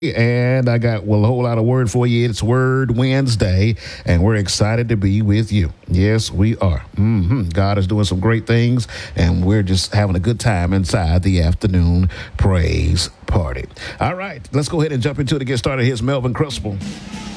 And I got a whole lot of word for you. It's Word Wednesday, and we're excited to be with you. Yes, we are. God is doing some great things, and we're just having a good time inside the afternoon praise party. All right, let's go ahead and jump into it to get started. Here's Melvin Crispell.